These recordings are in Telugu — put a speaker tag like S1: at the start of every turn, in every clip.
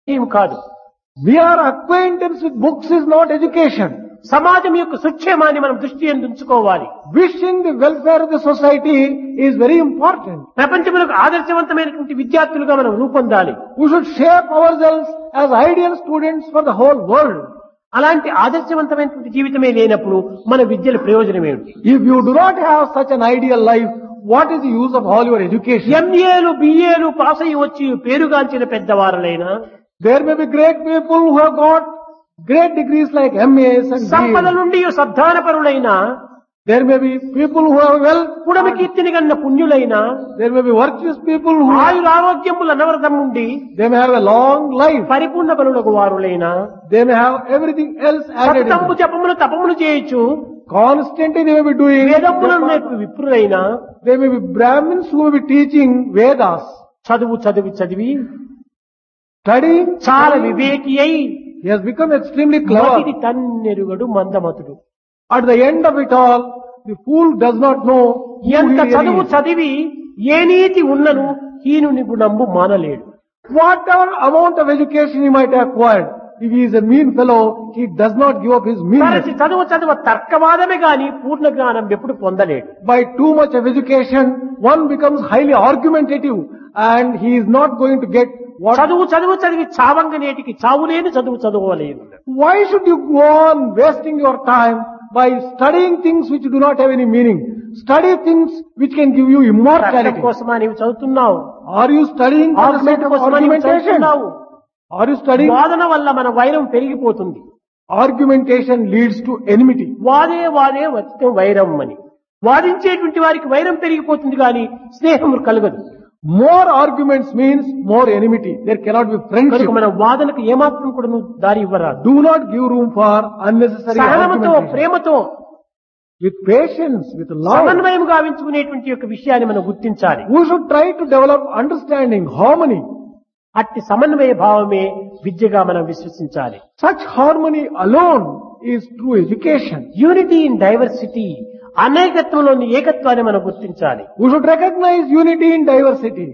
S1: ఏం కాదు.
S2: Mere acquaintance with books is not education.
S1: సమాజం యొక్క సుక్షేమాన్ని మనం దృష్టి ఉంచుకోవాలి.
S2: Wishing the welfare of the society is very important.
S1: ప్రపంచములకు ఆదర్శవంతమైనటువంటి విద్యార్థులుగా మనం రూపొందాలి.
S2: We should shape ourselves as ideal students for the whole world.
S1: అలాంటి ఆదర్శవంతమైనటువంటి జీవితమే లేనప్పుడు మన విద్యల ప్రయోజనం ఏమిటి?
S2: If you do not have such an ideal life, what is the use of all your education?
S1: ఎంఏలు బిఏలు pass అయ్యి వచ్చి పేరుగాంచిన పెద్దవారులైనా,
S2: There may be great people who have got great degrees like MAs and
S1: సంపద
S2: BAs.
S1: నుండి సద్ధానపరులైనా,
S2: There may be people who have wealth.
S1: పుడమి కీర్తిని గన్న పుణ్యులైనా,
S2: There may be virtuous people who
S1: ఆయురారోగ్యముల అనవరతం నుండి
S2: they may have a long life.
S1: పరిపూర్ణ బలులకు వారులైనా,
S2: They may have everything else added.
S1: సతతము జపములు తపములు చేయొచ్చు,
S2: Constantly they may be doing.
S1: వేదములను నేర్పి విప్రులైనా,
S2: They may be Brahmins who may be teaching Vedas.
S1: చదివి
S2: Studying.
S1: చాలా వివేకి అయి
S2: He has become extremely clever.
S1: మతిని తన్నెరుగడు మందమతుడు.
S2: At the end of it all, the fool does not know who
S1: ఎంత
S2: he
S1: చదువు
S2: is.
S1: చదివి ఏ నీతి ఉన్నను హీనుని గుణంబు మానలేడు.
S2: Whatever amount of education he might have acquired, if he is a mean fellow, he does not give up his meanness.
S1: తరచి చదువు తర్కవాదమే గాని పూర్ణ జ్ఞానం ఎప్పుడు పొందలేడు.
S2: By too much of education, one becomes highly argumentative and he is not going to get what.
S1: చదివి చావంగ నేటికి చావులేని చదువుకోలేదు.
S2: Why should you go on wasting your time by studying things which do not have any meaning? Study things which can give you immortality.
S1: కోసమా నీవు చదువుతున్నావు?
S2: Are you studying for the sake of
S1: కోసమా నీవు
S2: argumentation?
S1: చదువుతున్నావు?
S2: Are you studying?
S1: వాదన వల్ల మన వైరం పెరిగిపోతుంది.
S2: Argumentation leads to enmity.
S1: వాదే వచ్చిన వైరం అని వాదించేటువంటి వారికి వైరం పెరిగిపోతుంది కానీ స్నేహం కలగదు.
S2: More arguments means more enmity. There cannot be friendship.
S1: కనుక మన వాదనకు ఏమాత్రం కూడా నువ్వు దారి ఇవ్వరాదు.
S2: Do not give room for unnecessary
S1: సహనముతో
S2: argumentation.
S1: ప్రేమతో
S2: With patience, with love.
S1: సమన్వయం గావించుకునేటువంటి యొక్క విషయాన్ని మనం గుర్తించాలి.
S2: We should try to develop understanding, harmony.
S1: అట్టి సమన్వయ భావమే విద్యగా మనం విశ్వసించాలి.
S2: Such harmony alone is true education.
S1: Unity in diversity, అనేకత్వంలోని ఏకత్వాన్ని మనం గుర్తించాలి.
S2: We should recognize unity in diversity.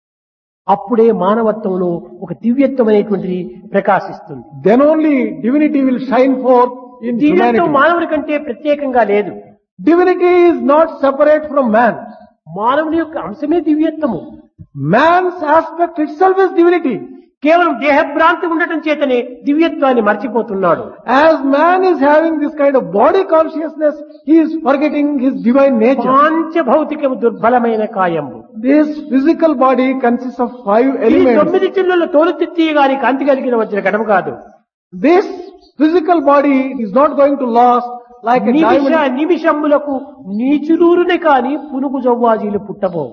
S1: అప్పుడే మానవత్వంలో ఒక దివ్యత్వం అనేటువంటిది ప్రకాశిస్తుంది.
S2: Then only divinity will shine forth in
S1: దివ్యత్వం
S2: humanity.
S1: మానవుడి కంటే ప్రత్యేకంగా లేదు.
S2: Divinity is not separate from man.
S1: మానవుని యొక్క అంశమే దివ్యత్వము.
S2: Man's aspect itself is divinity.
S1: కేవలం దేహభ్రాంతి ఉండటం చేతనే దివ్యత్వాన్ని మర్చిపోతున్నాడు.
S2: As man is having this kind of body consciousness, he is forgetting his divine nature.
S1: పాంచభౌతికము దుర్బలమైన కాయము.
S2: This physical body consists of 5
S1: ఈ
S2: elements.
S1: 9 చిల్లుల తోలుతిత్తి గాని కాంతి కలిగిన వచ్చిన ఘటము కాదు.
S2: This physical body is not going to last like a diamond.
S1: నిమిషములకు నీచురూరునే కాని పునుగు జవ్వాజీలు పుట్టబోవు.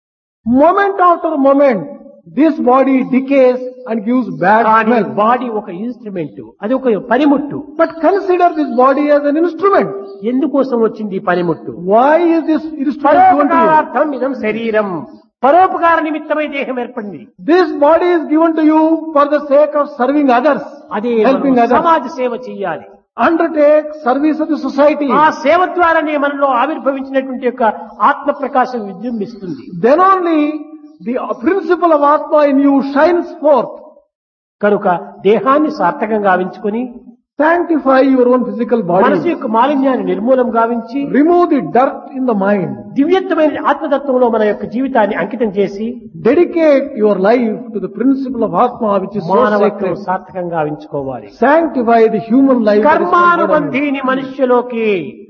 S2: Moment after moment, this body decays and gives bad smell.
S1: Body ఒక ఇన్స్ట్రుమెంట్, అది ఒక పనిముట్టు.
S2: But consider this body as an instrument.
S1: ఎందుకోసం వచ్చింది ఈ పనిముట్టు?
S2: Why is this instrument given to you?
S1: పరోపకారార్థం ఇదం శరీరం. పరోపకార నిమిత్తమై దేహం ఏర్పడింది.
S2: This body is given to you for the sake of serving others,
S1: అదే
S2: helping others.
S1: సమాజ సేవ చెయ్యాలి.
S2: Undertake service of the society.
S1: ఆ సేవ ద్వారానే మనలో ఆవిర్భవించినటువంటి యొక్క ఆత్మ ప్రకాశం విజృంభిస్తుంది.
S2: Then only the principle of Atma in you shines forth.
S1: కనుక దేహాన్ని సార్థకంగా గావించుకొని
S2: Sanctify your own physical
S1: మనసు
S2: body.
S1: యొక్క మాలిన్యాన్ని నిర్మూలం గావించి
S2: Remove the dirt in the mind.
S1: దివ్యత్వమైన ఆత్మతత్వంలో మన యొక్క జీవితాన్ని అంకితం చేసి
S2: Dedicate your life to the principle of Atma, which is so
S1: మానవత్వం
S2: sacred.
S1: సార్థకంగా గావించుకోవాలి.
S2: Sanctify the human life. that is conferred on you.
S1: కర్మానుబంధీని మనుష్యలోకి,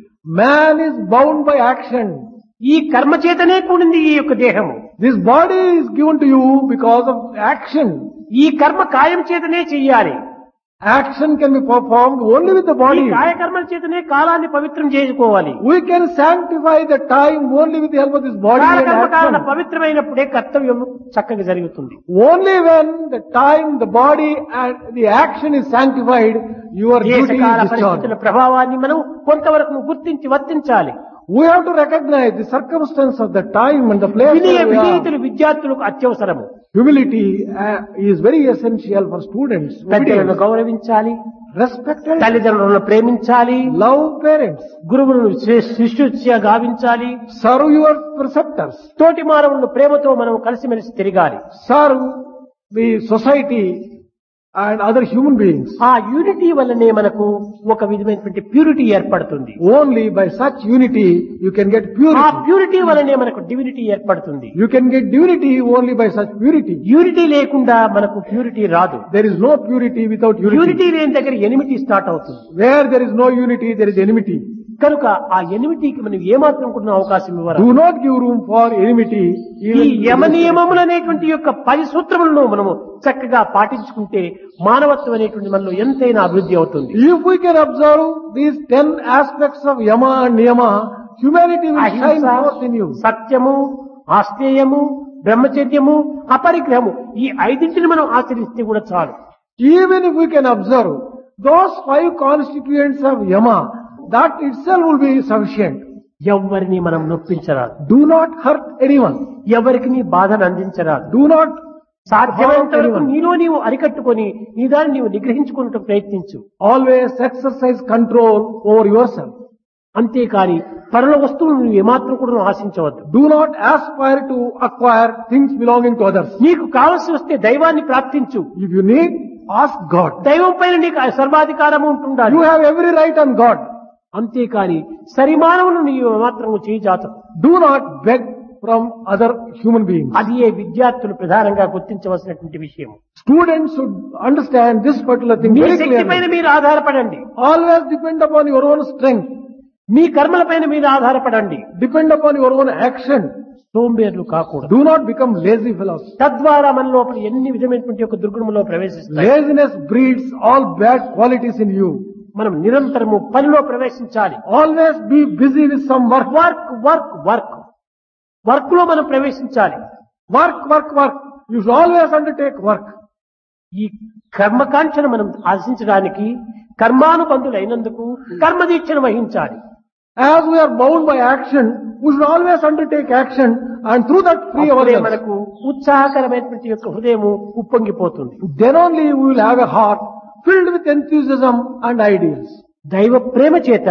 S2: Man is bound by action.
S1: ఈ కర్మ చేతనే కూడింది ఈ యొక్క దేహము.
S2: This body is given to you because of action.
S1: ఈ కర్మ కాయం చేతనే చెయ్యాలి.
S2: Action can be performed only with the
S1: ఈ
S2: body.
S1: కాయకర్మల చేతనే కాలాన్ని పవిత్రం చేసుకోవాలి.
S2: We can sanctify the time only with the help of this body and
S1: కాలకర్మ కారణ
S2: action.
S1: పవిత్రమైనప్పుడే కర్తవ్యం చక్కగా జరుగుతుంది.
S2: Only when the time, the body and the action is sanctified, your duty
S1: దేశకాల
S2: is discharged.
S1: పరిస్థితుల ప్రభావాన్ని మనం కొంతవరకు గుర్తించి వర్తించాలి.
S2: We have to recognize the circumstance of the time and the place where we are.
S1: వినీతులు విద్యార్థులకు అత్యవసరము.
S2: Humility is very essential for students.
S1: పెద్దలను గౌరవించాలి,
S2: Respect and
S1: తల్లిదండ్రులను ప్రేమించాలి,
S2: love parents.
S1: గురువులను శిష్యుత్య గావించాలి,
S2: Serve your preceptors.
S1: తోటి మానవులను ప్రేమతో మనం కలిసిమెలిసి తిరగాలి.
S2: Serve the society and other human beings.
S1: ఆ యూనిటీ వల్లనే మనకు ఒక విధమైనటువంటి ప్యూరిటీ ఏర్పడుతుంది.
S2: Only by such unity you can get
S1: ఆ
S2: purity.
S1: ప్యూరిటీ వల్లనే మనకు డివినిటీ ఏర్పడుతుంది.
S2: You can get divinity only by such purity.
S1: Unity లేకుండా మనకు ప్యూరిటీ రాదు.
S2: There is no purity without unity.
S1: Unity లేని దగ్గర ఎనిమిటీ స్టార్ట్ అవుతుంది.
S2: Where there is no unity, there is enmity.
S1: కనుక ఆ ఎనిమిటీకి మనం ఏమాత్రం కూడా అవకాశం ఇవ్వరు.
S2: Do not give room for enmity.
S1: ఈ యమ నియమములు అనేటువంటి యొక్క 10 సూత్రములను మనము చక్కగా పాటించుకుంటే మానవత్వం అనేటువంటి మనలో ఎంతైనా అభివృద్ధి అవుతుంది.
S2: If we can observe these 10 aspects of yama and niyama, humanity will shine forth in you.
S1: సత్యము, ఆస్తేయము, బ్రహ్మచర్యము, అపరిగ్రహము ఈ 5 మనం ఆచరిస్తే కూడా చాలు.
S2: Even if we can observe those 5 constituents of yama, that itself will be sufficient.
S1: ఎవరిని మనం నొప్పించరాదు.
S2: Do not hurt anyone.
S1: ఎవరికి నీ బాధను అందించరాదు.
S2: Do not
S1: సాధ్యమైనంత వరకు నీలో నీవు అరికట్టుకొని నీ దాన్ని నీవు నిగ్రహించుకున్నట్టు ప్రయత్నించు.
S2: always exercise control over yourself.
S1: అంతేకాని పరుల వస్తువులను నువ్వు ఏమాత్రం కూడా ఆశించవద్దు.
S2: Do not aspire to acquire things belonging to others.
S1: నీకు కావలసి వస్తే దైవాన్ని ప్రార్థించు.
S2: If you need, ask God.
S1: దైవం పైన నీకు సర్వాధికారము ఉంటుండాలి.
S2: You have every right on God.
S1: అంతేకాని సరిమానవులు నీవు మాత్రం చేయిజాతకు.
S2: Do not beg from other human beings.
S1: అది ఏ విద్యార్థులు ప్రధానంగా గుర్తించవలసినటువంటి విషయం.
S2: Students should understand this particular thing
S1: me
S2: very
S1: శక్తి పైన
S2: clearly.
S1: మీరు ఆధారపడండి.
S2: Always depend upon your own strength.
S1: మీ కర్మల పైన మీరు ఆధారపడండి.
S2: Depend upon your own action.
S1: సోంబేర్లు కాకూడదు.
S2: Do not become lazy fellows.
S1: తద్వారా మన లోపల ఎన్ని విధమైనటువంటి ఒక దుర్గుణంలో ప్రవేశిస్తాయి.
S2: Laziness breeds all bad qualities in you.
S1: మనం నిరంతరము పనిలో ప్రవేశించాలి.
S2: Always be busy with some work.
S1: Work work work work లో మనం ప్రవేశించాలి.
S2: Work, work, work. You should always undertake work.
S1: ఈ కర్మకాంక్షను మనం ఆశించడానికి కర్మానుబంధులైనందుకు కర్మదీక్షను వహించాలి.
S2: As we are bound by action, we should always undertake action and through that free
S1: అప్పుడే
S2: ourselves.
S1: మనకు ఉత్సాహకరమైనటువంటి యొక్క హృదయము ఉప్పొంగిపోతుంది.
S2: Then only we will have a heart filled with enthusiasm and ideals.
S1: దైవ ప్రేమ చేత,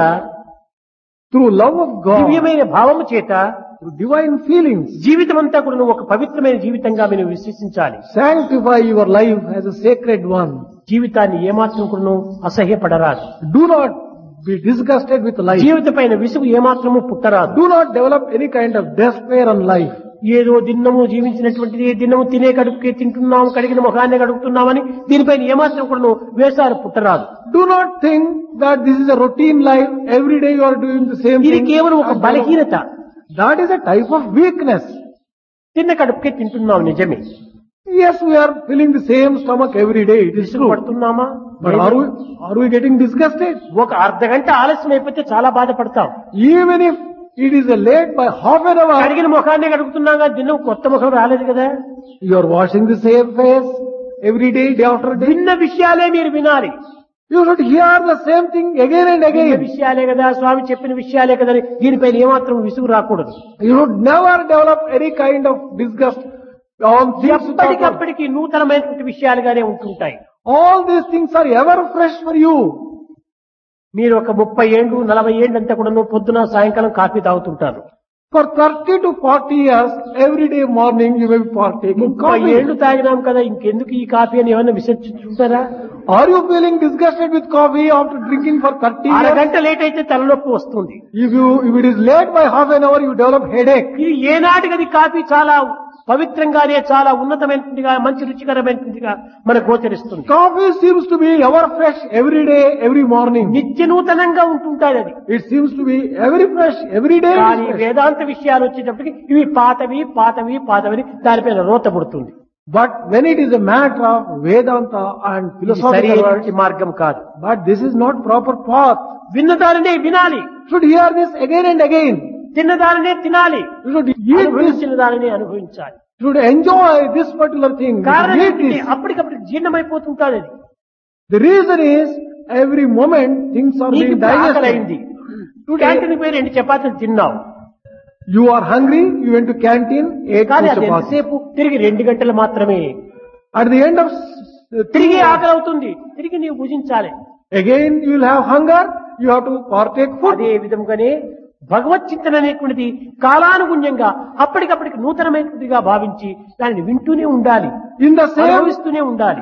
S2: Through love of God,
S1: దివ్యమైన భావము చేత
S2: through divine feelings,
S1: జీవితం అంతా కూడా నువ్వు ఒక పవిత్రమైన జీవితంగా మీరు విశ్వసించాలి.
S2: sanctify your life as a sacred one.
S1: జీవితాన్ని ఏమాత్రం కూడా అసహ్యపడరాదు.
S2: Do not be disgusted with life.
S1: జీవిత పైన విసుగు ఏమాత్రము పుట్టరాదు.
S2: Do not develop any kind of despair on life.
S1: ఏదో దిన్నము జీవించినటువంటిది, దిన్నము తినే కడుపుకే తింటున్నాము, కడిగిన ముఖాన్ని కడుగుతున్నామని దీనిపైన ఏమాత్రం కూడా వేసారు పుట్టరాదు.
S2: Do not think that this is a routine life. Every day you are doing the same
S1: ఇది
S2: thing.
S1: కేవలం ఒక బలహీనత.
S2: That is a type of weakness.
S1: తిన్న కడుపుకే తింటున్నాం నిజమే.
S2: Yes, we are filling the same stomach every day. It is
S1: విసుగు
S2: true.
S1: పడుతున్నామా?
S2: But are we getting disgusted?
S1: ఒక అర్ధగంట ఆలస్యం అయిపోతే చాలా బాధపడతాం.
S2: Even if it is late by half an hour,
S1: కడిగిన ముఖాన్ని కడుగుతున్నాం కదా, దినం కొత్త ముఖం రాలేదు కదా.
S2: you are washing the same face every day, day after day.
S1: విన్న విషయాలే మీరు వినాలి.
S2: You should hear the same thing again and
S1: విన్న
S2: again.
S1: విషయాలే కదా, స్వామి చెప్పిన విషయాలే కదా అని దీనిపైన ఏమాత్రం విసుగు రాకూడదు.
S2: You should never develop any kind of disgust on things. which are-
S1: ఎప్పటికప్పటికి నూతనమైనటువంటి విషయాలుగానే ఉంటుంటాయి.
S2: All these things are ever fresh for you.
S1: మీరు ఒక 30 ఏళ్ళు 40 ఏళ్ళు అంతా కూడా పొద్దున సాయంకాలం coffee తాగుతుంటారు.
S2: For 30 to 40 years, every day morning you may be partaking
S1: 30
S2: coffee.
S1: ఏళ్ళు తాగినాం కదా ఇంకెందుకు ఈ కాఫీ అని ఏమైనా విసర్జించుంటారా?
S2: Are you feeling disgusted with coffee after drinking for 30 years?
S1: అరగంట లేట్ అయితే తలనొప్పి వస్తుంది.
S2: If it is late by half an hour, you develop headache.
S1: ఇది ఏనాటికది కాఫీ చాలా పవిత్రంగానే చాలా ఉన్నతమైనదిగా మంచి రుచికరమైనదిగా మనకు గోచరిస్తుంది.
S2: Coffee seems to be ever fresh every day, every morning.
S1: నిత్య నూతనంగా ఉంటుంటాయి అది.
S2: It seems to be every fresh, every day. it is
S1: కానీ
S2: fresh.
S1: వేదాంత విషయాలు వచ్చేటప్పటికి ఇవి పాతవి పాతవి పాతవి దానిపైన రోత పుడుతుంది.
S2: But when it is a matter of Vedanta and
S1: ఇది
S2: philosophical
S1: సరైనటువంటి
S2: words,
S1: మార్గం కాదు.
S2: but this is not proper path.
S1: విన్నదానినే వినాలి,
S2: You should hear this again and again.
S1: తిన్నదానినే తినాలి,
S2: You should eat this.
S1: అనుభవించిన దానినే అనుభవించాలి.
S2: You should enjoy this particular thing. You
S1: కారణం
S2: should eat
S1: ఏంటంటే
S2: this.
S1: అప్పటికప్పుడు జీర్ణమైపోతుంటాది అది.
S2: The reason is every moment things are
S1: నీకు
S2: being
S1: ఆకలి
S2: digested.
S1: అయింది, క్యాంటీన్ పోయి 2 చపాతీలు తిన్నావు,
S2: You are hungry, you went to canteen, ate
S1: కానీ
S2: 2
S1: అది
S2: chapatis.
S1: ఎంతసేపు తిరిగి 2 గంటలు మాత్రమే.
S2: At the end of
S1: తిరిగి ఆకలి అవుతుంది, తిరిగి నీవు భుజించాలి.
S2: again you will have hunger, you have to partake food.
S1: అదే విధంగానే భగవత్ చింతన అనేటువంటిది కాలానుగుణ్యంగా అప్పటికప్పటికి నూతనమైనదిగా భావించి దానిని వింటూనే ఉండాలి,
S2: In the same
S1: అనుభవిస్తూనే ఉండాలి.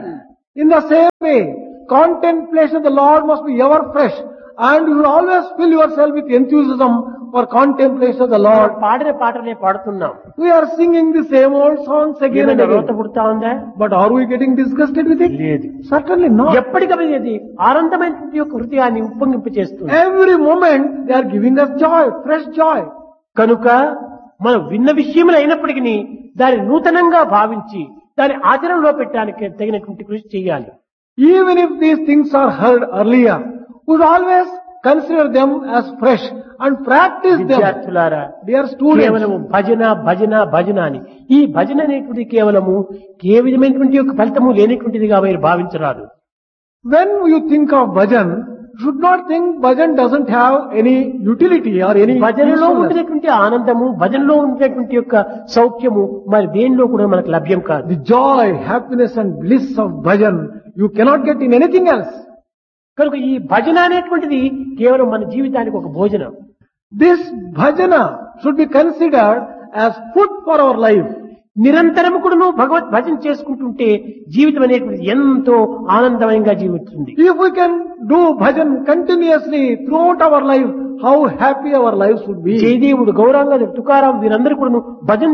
S2: In the same way, contemplation of the Lord must be ever fresh, and you should always fill yourself with enthusiasm for contemplation of the Lord.
S1: పాడిన పాటలే పాడుతున్నాం.
S2: We are singing the same old songs again and
S1: ఏమైనా రోత
S2: again.
S1: పుడతా ఉందా?
S2: But are we getting disgusted with it?
S1: లేదు.
S2: Certainly not.
S1: ఎప్పటికప్పుడు ఇది ఆనందమైనటువంటి యొక్క హృదయాన్ని ఉప్పొంగింపు చేస్తుంది.
S2: Every moment they are giving us joy, fresh joy.
S1: కనుక మనం విన్న విషయములు అయినప్పటికీ దాన్ని నూతనంగా భావించి దాన్ని ఆచరణలో పెట్టడానికి తగినటువంటి కృషి చేయాలి.
S2: Even if these things are heard earlier, we should always consider them as fresh and practice them.
S1: విద్యార్థులారా,
S2: Dear students,
S1: కేవలము భజన భజన భజన అని ఈ భజన అనేటువంటి కేవలము ఏ విధమైనటువంటి యొక్క ఫలితము లేనటువంటిదిగా మీరు భావించరాదు.
S2: when you think of bhajan, you should not think bhajan doesn't have any utility or any
S1: భజనలో
S2: usefulness.
S1: ఉండేటువంటి ఆనందము, భజనలో ఉండేటువంటి యొక్క సౌఖ్యము మరి దేనిలో కూడా మనకు లభ్యం కాదు.
S2: The joy, happiness and bliss of bhajan you cannot get in anything else.
S1: కనుక ఈ భజన అనేటువంటిది కేవలం మన జీవితానికి ఒక భోజనం.
S2: This bhajana should be considered as food for our life.
S1: నిరంతరము కూడాను భగవత్ భజన చేసుకుంటుంటే జీవితం అనేటువంటిది ఎంతో ఆనందమయంగా జీవిస్తుంది.
S2: If we can do bhajan continuously throughout our life, how happy our lives would be.
S1: జయదేవుడు, Gauranga, Tukaram వీరందరూ కూడాను భజన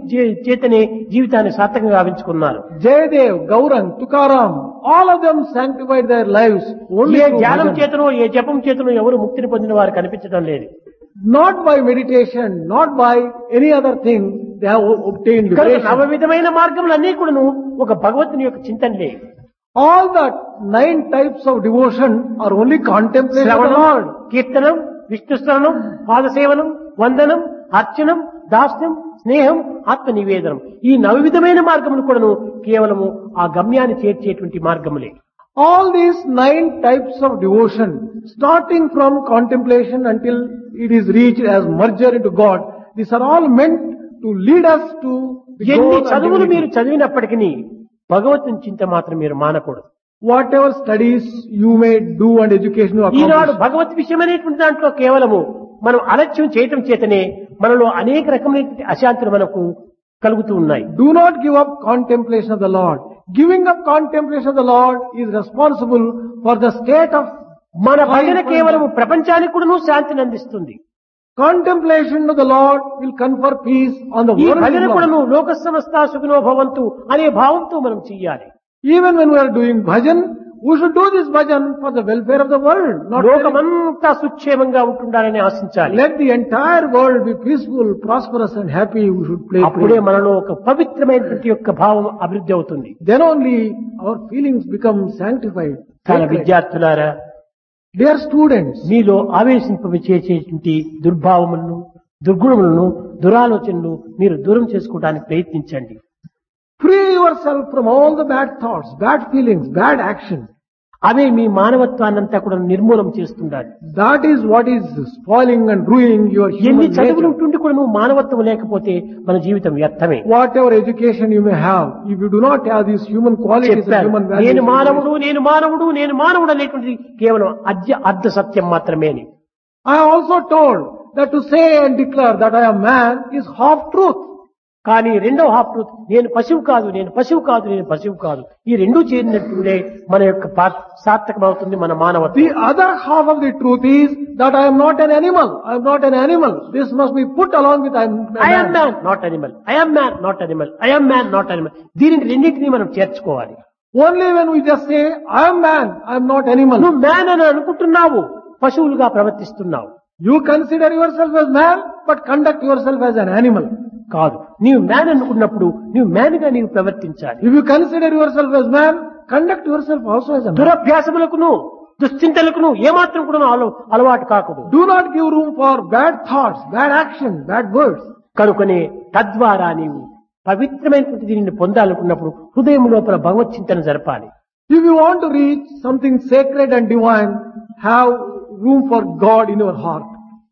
S1: చేతనే జీవితాన్ని సార్థకంగా గావించుకున్నారు.
S2: Jayadev, Gaurang, Tukaram, all of them sanctified their lives only
S1: A
S2: through
S1: ధ్యానం
S2: bhajan.
S1: చేతనో ఏ జపం చేతనో ఎవరు ముక్తిని పొందిన వారు కనిపించడం లేదు.
S2: Not by meditation, not by any other thing, they have obtained
S1: కనుక
S2: liberation.
S1: నవ విధమైన మార్గములన్నీ కూడాను ఒక భగవంతుని యొక్క చింతనలే.
S2: All the 9 types of devotion are only contemplation of the
S1: శ్రవణం,
S2: Lord.
S1: కీర్తనం, విష్ణు శ్రవణం, పాదసేవనం, వందనం, అర్చనం, దాస్యం, స్నేహం, ఆత్మ నివేదనం, ఈ నవవిధమైన మార్గములు కూడాను కేవలము ఆ గమ్యాన్ని చేర్చేటువంటి మార్గములే.
S2: All these 9 types of devotion, starting from contemplation until it is reached as merger into God, these are all meant to lead us to the
S1: ఎన్ని
S2: goal and
S1: చదువులు
S2: divinity.
S1: మీరు చదివినప్పటికీ భగవంతుని చింత మాత్రం మీరు మానకూడదు.
S2: Whatever studies you may do and education you
S1: Eenadu
S2: accomplish,
S1: భగవత్ విషయం అనేటువంటి దాంట్లో కేవలము మనం అలక్ష్యం చేయటం చేతనే మనలో అనేక రకమైనటువంటి అశాంతులు మనకు కలుగుతూ ఉన్నాయి.
S2: do not give up contemplation of the Lord. Giving up contemplation of the Lord is responsible for the state of
S1: మన భజన కేవలము ప్రపంచానికి కూడాను శాంతిని అందిస్తుంది.
S2: contemplation of the Lord will confer peace on the
S1: ఈ
S2: world.
S1: భజన
S2: of
S1: కూడాను
S2: Lord.
S1: లోక సమస్త సుఖినో భవంతు అనే భావంతో మనం చెయ్యాలి.
S2: Even when we are doing bhajan, we should do this bhajan for the welfare of the world. Not
S1: లోకమంతా సుక్షేమంగా ఉంటుండాలని ఆశించాలి.
S2: let the entire world be peaceful, prosperous and happy. We should play.
S1: అప్పుడే మనలో ఒక పవిత్రమైనటువంటి యొక్క భావం అభివృద్ధి అవుతుంది.
S2: Then only our feelings become sanctified.
S1: చాలా విద్యార్థులారా,
S2: Dear students,
S1: మీలో ఆవేశింపచేసేటువంటి దుర్భావములను, దుర్గుణములను, దురాలోచనలు మీరు దూరం చేసుకోవడానికి ప్రయత్నించండి.
S2: free yourself from all the bad thoughts, bad feelings, bad action.
S1: అవే మీ మానవత్వాన్నంతా కూడా నిర్మూలం చేస్తుండాలి.
S2: That is what is spoiling and ruining your
S1: ఎన్ని
S2: human
S1: చదువులు
S2: nature.
S1: ఉంటుండి కూడా నువ్వు మానవత్వం లేకపోతే మన జీవితం వ్యర్థమే.
S2: Whatever education you may have, if you do not have these human qualities and
S1: చెప్పారు,
S2: human
S1: నేను
S2: values,
S1: మానవుడు, నేను మానవుడు, నేను మానవుడు అనేటువంటిది కేవలం అర్ధ సత్యం మాత్రమే అని.
S2: I also told that to say and declare that I am man is half truth.
S1: కానీ రెండో హాఫ్ ట్రూత్, నేను పశువు కాదు, నేను పశువు కాదు, నేను పశువు కాదు, ఈ రెండు చేరినట్టుండే మన యొక్క సార్థకమవుతుంది మన మానవత్వం.
S2: The other half of the truth is that I am not an animal. I am not an animal. This must be put along with I am a
S1: I am
S2: man.
S1: Man not animal, I am man not animal, I am man not animal, దీనిని రెండింటినీ మనం చేర్చుకోవాలి.
S2: Only when we just say I am man, I am not animal.
S1: నువ్వు మ్యాన్ అని అనుకుంటున్నావు, పశువులుగా ప్రవర్తిస్తున్నావు.
S2: You consider yourself as man, but conduct yourself as an animal.
S1: కాదు, నీవు మ్యాన్ అనుకున్నప్పుడు నీవు మ్యాన్ గా నీవు ప్రవర్తించాలి.
S2: If you consider yourself as man, conduct yourself also as a man.
S1: దురభ్యాసములకును దుశ్చింతలకును ఏమాత్రం కూడా అలవాటు కాకూడదు.
S2: Do not give room for bad thoughts, bad action, bad words.
S1: కనుకనే తద్వారా నీవు పవిత్రమైనటువంటి దీనిని పొందాలనుకున్నప్పుడు హృదయం లోపల భగవత్ చింతన జరపాలి.
S2: If you want to reach something sacred and divine, have room for God in your heart.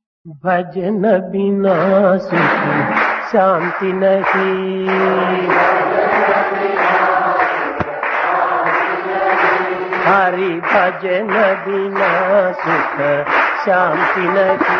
S1: భజన బినా సుఖ శాంతి నహీ, హరి భజన బినా సుఖ శాంతి నహీ.